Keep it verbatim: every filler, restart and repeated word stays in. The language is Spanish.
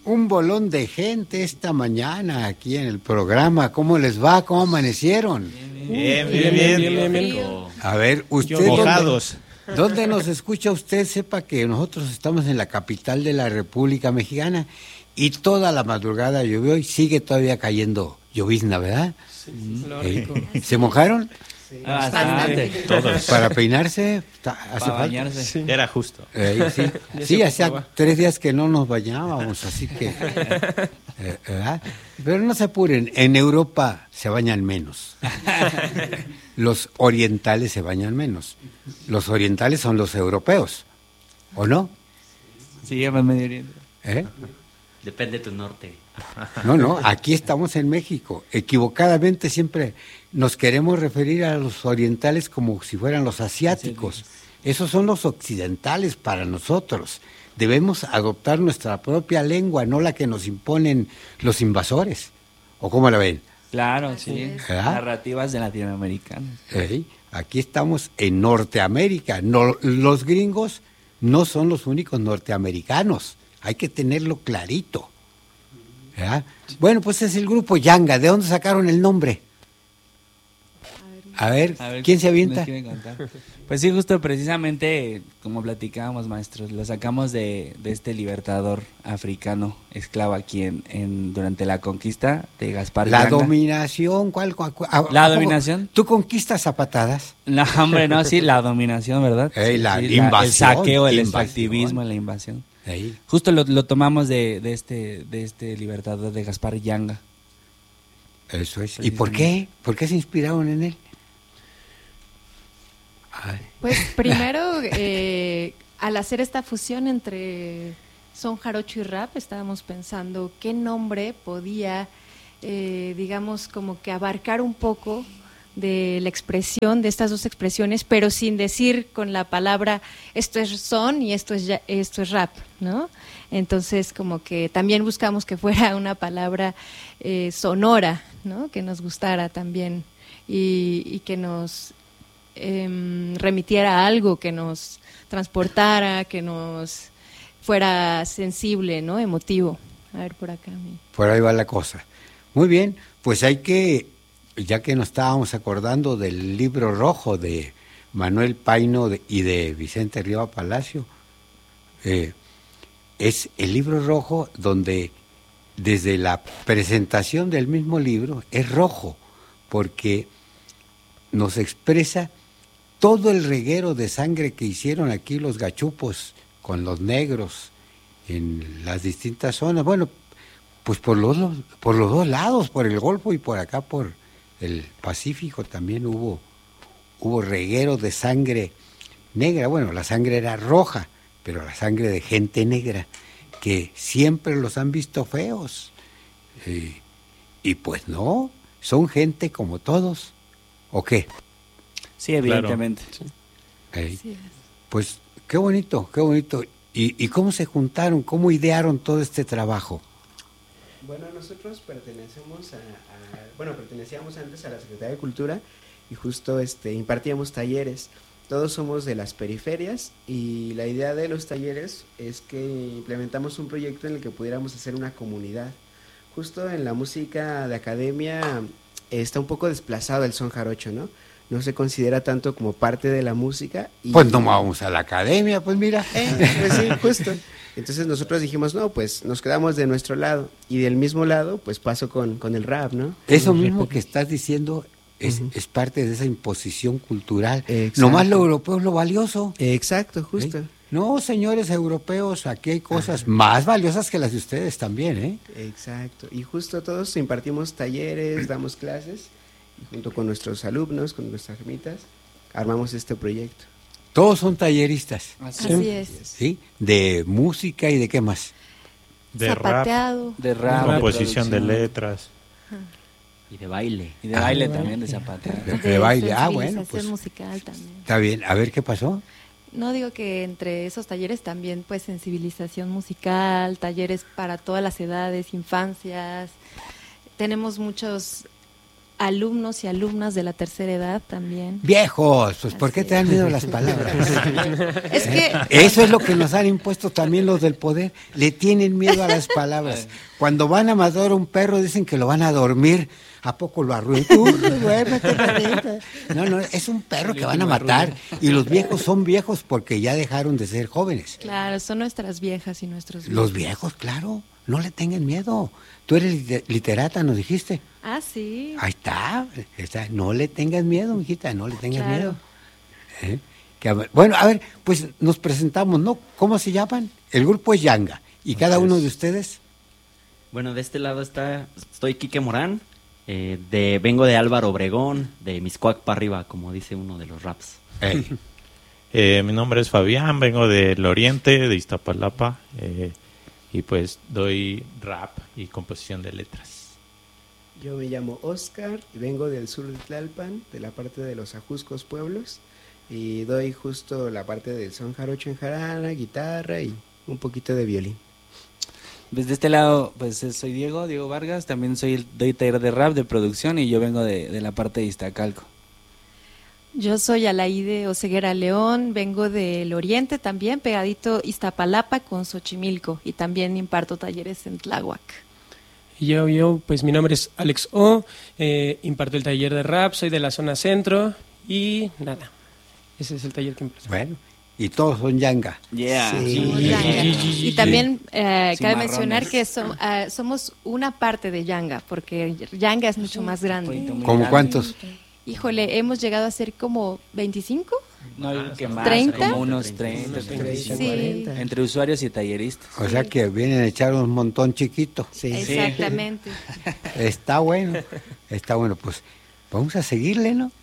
Un bolón de gente esta mañana aquí en el programa. ¿Cómo les va? ¿Cómo amanecieron? Bien, bien, bien, bien, bien, bien. A ver, usted mojados. ¿dónde, ¿dónde nos escucha usted? Sepa que nosotros estamos en la capital de la República Mexicana y toda la madrugada llovió y sigue todavía cayendo llovizna, ¿verdad? Sí, ¿Eh? ¿Se mojaron? Sí, bastante. Todos. Para peinarse, ¿hace Para falta? bañarse. Sí. Era justo. Eh, sí, sí hacía tres días que no nos bañábamos, así que... Eh, ¿verdad? Pero no se apuren, en Europa se bañan menos. Los orientales se bañan menos. Los orientales son los europeos, ¿o no? Sí, más Medio Oriente. ¿Eh? Depende de tu norte. No, no, aquí estamos en México. Equivocadamente siempre nos queremos referir a los orientales como si fueran los asiáticos. Esos son los occidentales para nosotros. Debemos adoptar nuestra propia lengua, no la que nos imponen los invasores. ¿O cómo la ven? Claro, sí. ¿Ah? Narrativas de latinoamericanos. ¿Eh? Aquí estamos en Norteamérica. No, los gringos no son los únicos norteamericanos. Hay que tenerlo clarito. ¿Verdad? Bueno, pues es el grupo Yanga. ¿De dónde sacaron el nombre? A ver, A ver, ¿quién se avienta? ¿nos quieren contar? Pues sí, justo precisamente, como platicábamos, maestros, lo sacamos de, de este libertador africano, esclavo aquí en, en durante la conquista de Gaspar La Yanga. dominación, ¿cuál? cuál, cuál a, ¿La a poco dominación? ¿Tú conquistas a patadas? No, hombre, no, sí, la dominación, ¿verdad? Eh, la Sí, invasión, el saqueo, el invasión. extractivismo, la invasión. Ahí. Justo lo, lo tomamos de, de este de este libertador de Gaspar Yanga. Eso es. ¿Y por qué? ¿Por qué se inspiraron en él? Ay. Pues primero, eh, al hacer esta fusión entre son jarocho y rap, estábamos pensando qué nombre podía, eh, digamos, como que abarcar un poco de la expresión, de estas dos expresiones, pero sin decir con la palabra esto es son y esto es ya, esto es rap, ¿no? Entonces, como que también buscamos que fuera una palabra eh, sonora, ¿no? Que nos gustara también y, y que nos eh, remitiera a algo, que nos transportara, que nos fuera sensible, ¿no? Emotivo. A ver, por acá. Mi... Por ahí va la cosa. Muy bien, pues hay que, ya que nos estábamos acordando del libro rojo de Manuel Paino de, y de Vicente Riva Palacio, eh, es el libro rojo donde desde la presentación del mismo libro es rojo, porque nos expresa todo el reguero de sangre que hicieron aquí los gachupos con los negros en las distintas zonas. Bueno, pues por los, por los dos lados, por el Golfo y por acá por el Pacífico también hubo, hubo reguero de sangre negra. Bueno, la sangre era roja, pero la sangre de gente negra, que siempre los han visto feos. Eh, y pues no, son gente como todos. ¿O qué? Sí, evidentemente. Claro. Eh, pues qué bonito, qué bonito. ¿Y, ¿Y cómo se juntaron? ¿Cómo idearon todo este trabajo? Bueno, nosotros pertenecemos a, a, bueno, pertenecíamos antes a la Secretaría de Cultura y justo este impartíamos talleres. Todos somos de las periferias y la idea de los talleres es que implementamos un proyecto en el que pudiéramos hacer una comunidad. Justo en la música de academia está un poco desplazado el son jarocho, ¿no? No se considera tanto como parte de la música. Y... Pues no vamos a la academia, pues mira. Eh, pues sí, justo. Entonces nosotros dijimos, no, pues nos quedamos de nuestro lado. Y del mismo lado, pues paso con, con el rap, ¿no? Eso mismo que estás diciendo es, uh-huh. es parte de esa imposición cultural. Exacto. Nomás lo europeo es lo valioso. Exacto, justo. ¿Eh? No, señores europeos, aquí hay cosas Ajá. más valiosas que las de ustedes también, ¿eh? Exacto. Y justo todos impartimos talleres, damos clases. Y junto con nuestros alumnos, con nuestras ermitas, armamos este proyecto. Todos son talleristas. Así, ¿Sí? es. ¿Sí? De música y de qué más. De zapateado. rap, de rap, composición de, de letras. Y de baile. Y de ah, baile también, de zapateado. De, de, de baile, ah, bueno. Pues musical también. Está bien, a ver qué pasó. No, digo que entre esos talleres también, pues, sensibilización musical, talleres para todas las edades, infancias. Tenemos muchos alumnos y alumnas de la tercera edad también. Viejos, pues ¿por qué Así te dan miedo las palabras? Es que Eso es lo que nos han impuesto también los del poder. Le tienen miedo a las palabras. Cuando van a matar a un perro dicen que lo van a dormir. ¿A poco lo arruinan? Tú, duérmete, perrita. No, no, es un perro que van a matar. Y los viejos son viejos porque ya dejaron de ser jóvenes. claro, son nuestras viejas y nuestros viejos. Los viejos, claro, no le tengan miedo. Tú eres lite- literata, nos dijiste. Ah, sí. Ahí está, está. No le tengas miedo, mijita, no le tengas Claro. miedo. ¿Eh? Que a ver- bueno, a ver, pues nos presentamos, ¿no? ¿Cómo se llaman? El grupo es Yanga. ¿Y cada Así uno es. de ustedes? Bueno, de este lado está, estoy Quique Morán, eh, de, vengo de Álvaro Obregón, de Miscuac para arriba, como dice uno de los raps. Eh, Eh, mi nombre es Fabián, vengo del Oriente, de Iztapalapa, eh, y pues doy rap y composición de letras. Yo me llamo Oscar y vengo del sur de Tlalpan, de la parte de los Ajuscos Pueblos, y doy justo la parte del son jarocho en jarana, guitarra y un poquito de violín. Pues de este lado, pues eh, soy Diego, Diego Vargas, también soy el, doy taller de rap, de producción, y yo vengo de, de la parte de Iztacalco. Yo soy Alaide Oseguera León, vengo del Oriente también, pegadito Iztapalapa con Xochimilco, y también imparto talleres en Tláhuac. Y Yo, yo, pues mi nombre es Alex O, eh, imparto el taller de rap, soy de la zona centro y nada, ese es el taller que imparto. bueno, y todos son Yanga. Yeah. Sí. Somos Yanga. Y también eh, cabe Cimarrones. mencionar que som- ah, somos una parte de Yanga, porque Yanga es mucho más grande. Muy ¿Cómo grande. cuántos? Híjole, hemos llegado a ser como veinticinco. No, yo creo que más, ¿treinta? como unos treinta, Unos treinta y cinco. Sí. cuarenta. Entre usuarios y talleristas. O sea que vienen a echar un montón chiquito. Sí. Exactamente. Está bueno, está bueno. Pues vamos a seguirle, ¿no?